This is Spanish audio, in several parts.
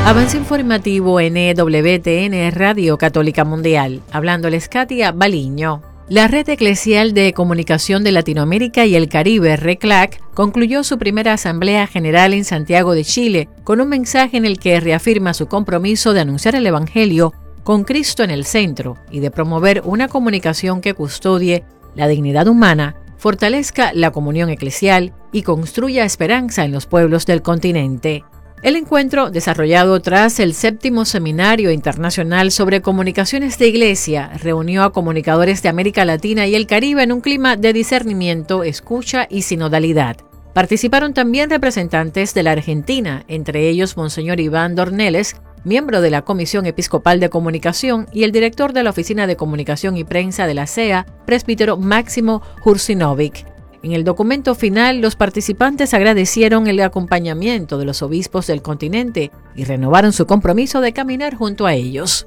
Avance informativo en EWTN Radio Católica Mundial. Hablándoles Katia Baliño. La Red Eclesial de Comunicación de Latinoamérica y el Caribe, RECLAC, concluyó su primera Asamblea General en Santiago de Chile con un mensaje en el que reafirma su compromiso de anunciar el Evangelio con Cristo en el centro y de promover una comunicación que custodie la dignidad humana, fortalezca la comunión eclesial y construya esperanza en los pueblos del continente. El encuentro, desarrollado tras el 7º Seminario Internacional sobre Comunicaciones de Iglesia, reunió a comunicadores de América Latina y el Caribe en un clima de discernimiento, escucha y sinodalidad. Participaron también representantes de la Argentina, entre ellos Monseñor Iván Dornelles, miembro de la Comisión Episcopal de Comunicación, y el director de la Oficina de Comunicación y Prensa de la CEA, presbítero Máximo Hursinovic. En el documento final, los participantes agradecieron el acompañamiento de los obispos del continente y renovaron su compromiso de caminar junto a ellos.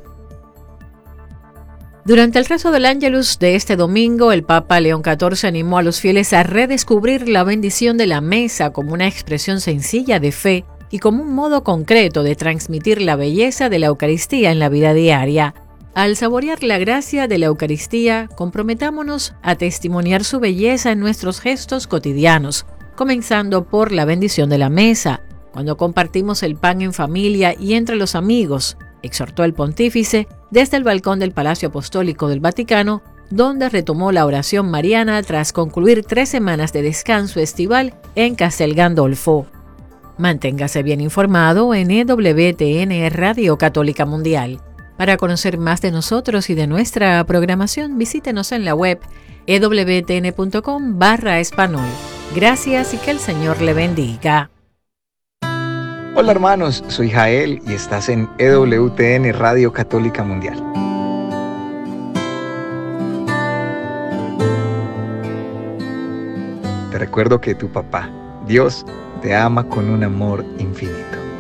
Durante el rezo del Ángelus de este domingo, el Papa León XIV animó a los fieles a redescubrir la bendición de la mesa como una expresión sencilla de fe y como un modo concreto de transmitir la belleza de la Eucaristía en la vida diaria. Al saborear la gracia de la Eucaristía, comprometámonos a testimoniar su belleza en nuestros gestos cotidianos, comenzando por la bendición de la mesa, cuando compartimos el pan en familia y entre los amigos, exhortó el pontífice desde el balcón del Palacio Apostólico del Vaticano, donde retomó la oración mariana tras concluir 3 semanas de descanso estival en Castel Gandolfo. Manténgase bien informado en EWTN Radio Católica Mundial. Para conocer más de nosotros y de nuestra programación, visítenos en la web ewtn.com/español. Gracias y que el Señor le bendiga. Hola hermanos, soy Jael y estás en EWTN Radio Católica Mundial. Te recuerdo que tu papá, Dios, te ama con un amor infinito.